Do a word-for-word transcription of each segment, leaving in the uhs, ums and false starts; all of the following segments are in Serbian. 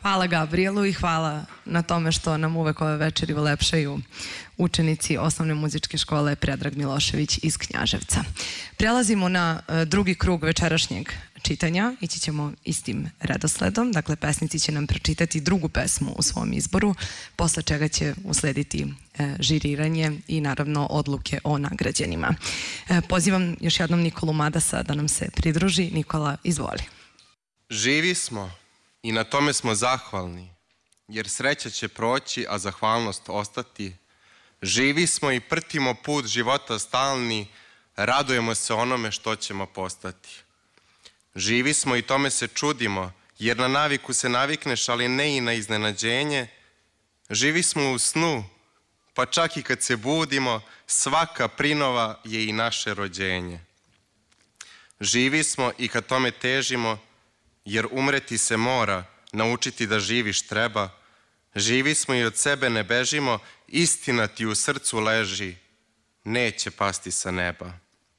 Hvala Gabrielu i hvala na tome što nam uvek ove večeri ulepšaju učenici osnovne muzičke škole Predrag Milošević iz Knjaževca. Prelazimo na drugi krug večerašnjeg čitanja, ići ćemo istim redosledom, dakle pesnici će nam pročitati drugu pesmu u svom izboru, posle čega će uslediti žiriranje i naravno odluke o nagrađenima. Pozivam još jednom Nikolu Madasa da nam se pridruži. Nikola, izvoli. Živi smo i na tome smo zahvalni, jer sreća će proći, a zahvalnost ostati. Živi smo i prtimo put života stalni, radujemo se onome što ćemo postati. Živi smo i tome se čudimo, jer na naviku se navikneš, ali ne i na iznenađenje. Živi smo u snu, pa čak i kad se budimo, svaka prinova je i naše rođenje. Živi smo i kad tome težimo, jer umreti se mora, naučiti da živiš treba. Živi smo i od sebe ne bežimo, istina ti u srcu leži, neće pasti sa neba.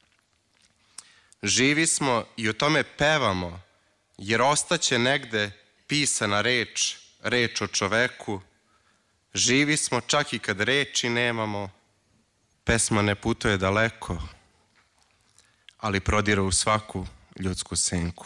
Živi smo i o tome pevamo, jer ostaće negde pisana reč, reč o čoveku. Živi smo čak i kad reči nemamo, pesma ne putuje daleko, ali prodire u svaku ljudsku senku.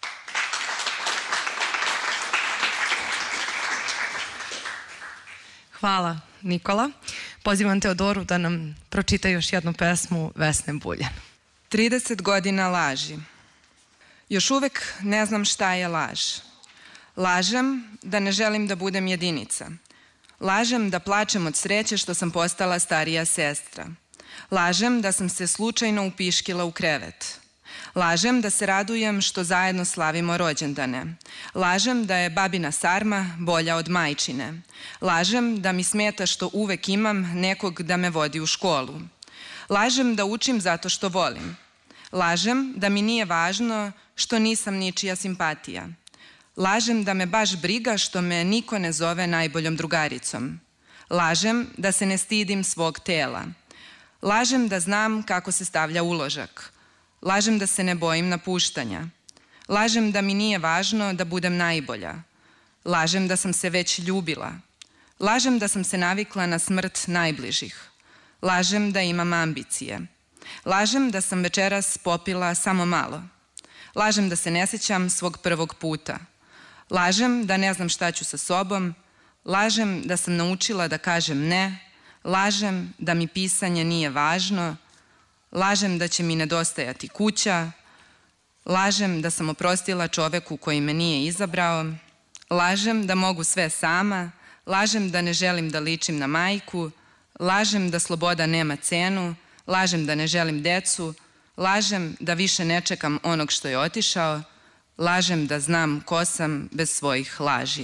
Hvala Nikola. Pozivam Teodoru da nam pročita još jednu pesmu Vesne Buljan. trideset godina laži. Još uvek ne znam šta je laž. Lažem da ne želim da budem jedinica. Lažem da plačem od sreće što sam postala starija sestra. Lažem da sam se slučajno upiškila u krevet. Lažem da se radujem što zajedno slavimo rođendane. Lažem da je babina sarma bolja od majčine. Lažem da mi smeta što uvek imam nekog da me vodi u školu. Lažem da učim zato što volim. Lažem da mi nije važno što nisam ničija simpatija. Lažem da me baš briga što me niko ne zove najboljom drugaricom. Lažem da se ne stidim svog tela. Lažem da znam kako se stavlja uložak. Lažem da se ne bojim napuštanja. Lažem da mi nije važno da budem najbolja. Lažem da sam se već ljubila. Lažem da sam se navikla na smrt najbližih. Lažem da imam ambicije. Lažem da sam večeras popila samo malo. Lažem da se ne sjećam svog prvog puta. Lažem da ne znam šta ću sa sobom. Lažem da sam naučila da kažem ne. Lažem da mi pisanje nije važno. Lažem da će mi nedostajati kuća. Lažem da sam oprostila čoveku koji me nije izabrao. Lažem da mogu sve sama. Lažem da ne želim da ličim na majku. Lažem da sloboda nema cenu. Lažem da ne želim decu. Lažem da više ne čekam onog što je otišao. Lažem da znam ko sam bez svojih laži.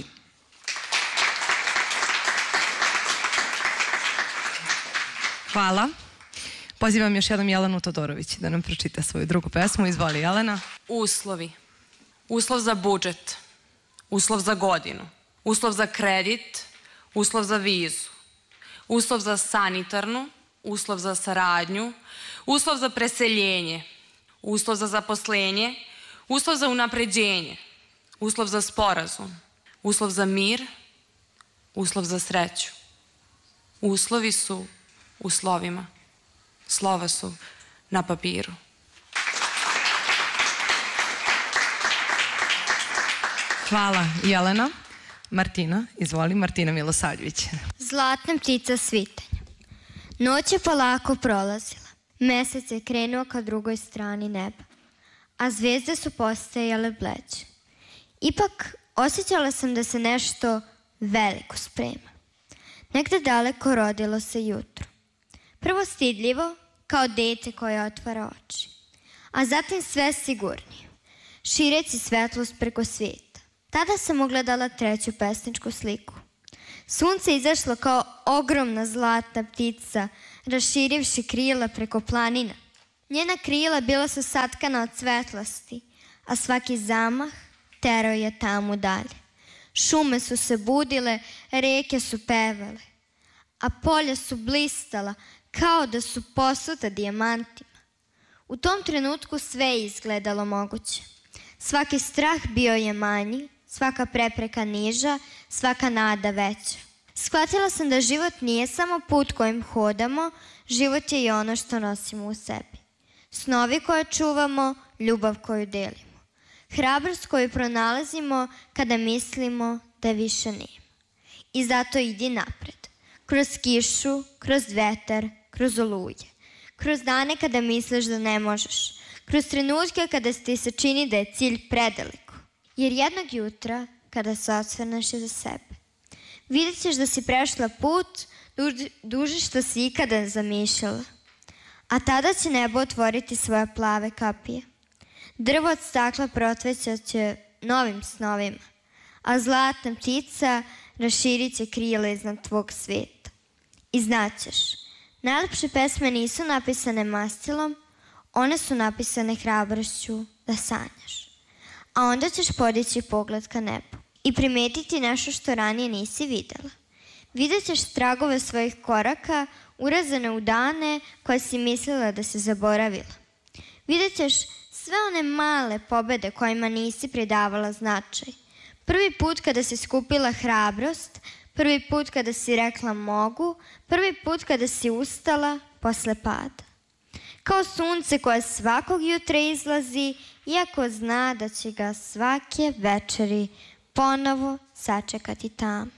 Hvala. Pozivam još jednom Jelenu Todorović da nam pročita svoju drugu pesmu. Izvoli, Jelena. Uslovi. Uslov za budžet. Uslov za godinu. Uslov za kredit. Uslov za vizu. Uslov za sanitarnu. Uslov za saradnju. Uslov za preseljenje. Uslov za zaposlenje. Uslov za unapređenje. Uslov za sporazum. Uslov za mir. Uslov za sreću. Uslovi su u slovima. Slova su na papiru. Hvala, Jelena. Martina, izvoli, Martina Milosavljević. Zlatna ptica svitanja. Noć je polako prolazila. Mesec je krenuo ka drugoj strani neba, a zvezde su postajale bleđe. Ipak osjećala sam da se nešto veliko sprema. Negde daleko rodilo se jutro. Prvo stidljivo, kao dete koje otvara oči, a zatim sve sigurnije, šireći svetlost preko svijeta. Tada sam ugledala treću pesničku sliku. Sunce izašlo kao ogromna zlatna ptica, raširivši krila preko planina. Njena krila bila su satkana od svetlosti, a svaki zamah terao je tamo dalje. Šume su se budile, reke su pevale, a polja su blistala kao da su posuta dijamantima. U tom trenutku sve je izgledalo moguće. Svaki strah bio je manji, svaka prepreka niža, svaka nada veća. Shvatila sam da život nije samo put kojim hodamo, život je i ono što nosimo u sebi. Snovi koje čuvamo, ljubav koju delimo. Hrabrost koju pronalazimo kada mislimo da više nema. I zato idi napred. Kroz kišu, kroz vetar, kroz oluje. Kroz dane kada misliš da ne možeš. Kroz trenutke kada ti se čini da je cilj predaleko. Jer jednog jutra, kada se osvrneš iza sebe, vidjet ćeš da si prešla put duži, duži što si ikada zamišljala. A tada će nebo otvoriti svoje plave kapije. Drvo od stakla protvećat će novim snovima, a zlatna ptica raširit će krila iznad tvog sveta. I znaćeš, najlepše pesme nisu napisane mastilom, one su napisane hrabrošću da sanjaš. A onda ćeš podići pogled ka nebu i primetiti nešto što ranije nisi videla. Vidjet ćeš tragove svojih koraka urezane u dane koje si mislila da si zaboravila. Vidjet ćeš sve one male pobede kojima nisi pridavala značaj. Prvi put kada si skupila hrabrost, prvi put kada si rekla mogu, prvi put kada si ustala posle pada. Kao sunce koje svakog jutra izlazi, iako zna da će ga svake večeri ponovo sačekati tamo.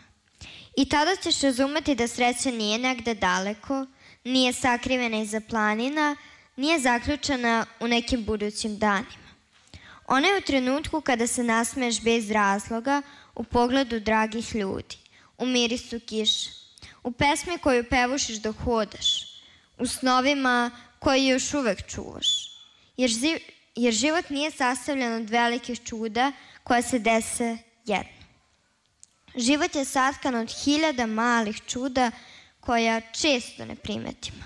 I tada ćeš razumeti da sreća nije negde daleko, nije sakrivena iza planina, nije zaključana u nekim budućim danima. Ona je u trenutku kada se nasmeješ bez razloga, u pogledu dragih ljudi, u mirisu kiše, u pesmi koju pevušiš dok hodaš, u snovima koje još uvek čuvaš. Jer, zi, jer život nije sastavljen od velikih čuda koja se dese jedno. Život je satkan od hiljada malih čuda koja često ne primetimo.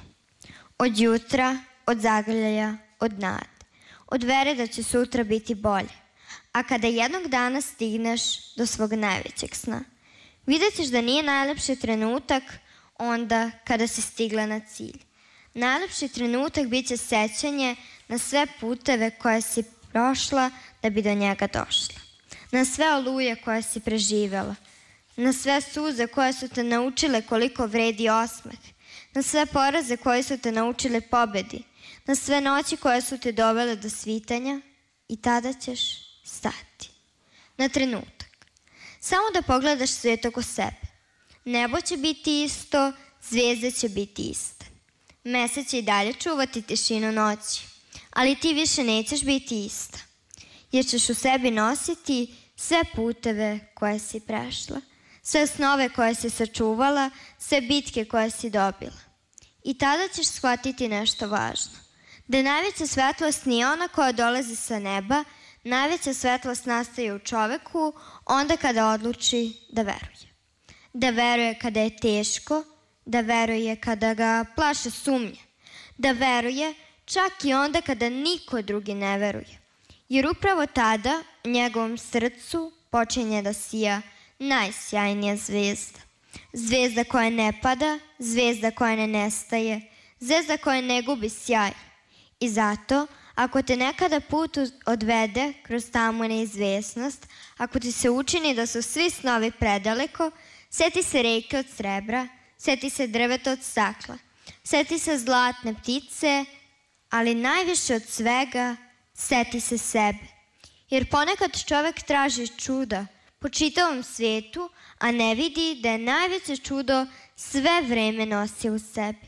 Od jutra, od zagrljaja, od nade, od vere da će sutra biti bolje. A kada jednog dana stigneš do svog najvećeg sna, vidjet ćeš da nije najlepši trenutak onda kada si stigla na cilj. Najlepši trenutak bit će sećanje na sve puteve koje si prošla da bi do njega došla. Na sve oluje koje si preživela. Na sve suze koje su te naučile koliko vredi osmeh. Na sve poraze koje su te naučile pobedi. Na sve noći koje su te dovele do svitanja. I tada ćeš stati. Na trenutak. Samo da pogledaš svijet oko sebe. Nebo će biti isto, zvijezde će biti iste. Mesec će i dalje čuvati tišinu noći, ali ti više nećeš biti ista, jer ćeš u sebi nositi sve puteve koje si prešla, sve snove koje si sačuvala, sve bitke koje si dobila. I tada ćeš shvatiti nešto važno, da najveća svetlost nije ona koja dolazi sa neba, najveća svetlost nastaje u čoveku onda kada odluči da veruje. Da veruje kada je teško, da veruje kada ga plaše sumnje, da veruje čak i onda kada niko drugi ne veruje. Jer upravo tada u njegovom srcu počinje da sija najsjajnija zvezda. Zvezda koja ne pada, zvezda koja ne nestaje, zvezda koja ne gubi sjaj. I zato, ako te nekada put odvede kroz tamu neizvesnost, ako ti se učini da su svi snovi predaleko, seti se reke od srebra, seti se drveta od stakla, seti se zlatne ptice, ali najviše od svega seti se sebe. Jer ponekad čovek traži čuda po čitavom svijetu, a ne vidi da je najveće čudo sve vreme nosi u sebi.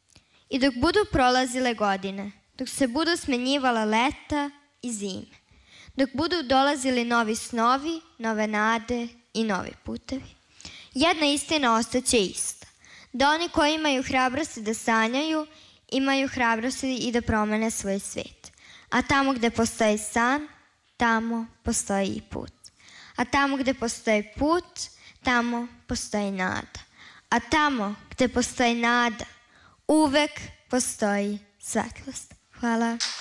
I dok budu prolazile godine, dok se budu smenjivala leta i zime, dok budu dolazili novi snovi, nove nade i novi putevi, jedna istina ostaće ista. Da oni koji imaju hrabrosti da sanjaju, imaju hrabrosti i da promene svoj svijet. A tamo gde postoji san, tamo postoji i put. A tamo gde postoji put, tamo postoji nada. A tamo gde postoji nada, uvek postoji svetlost. Hvala.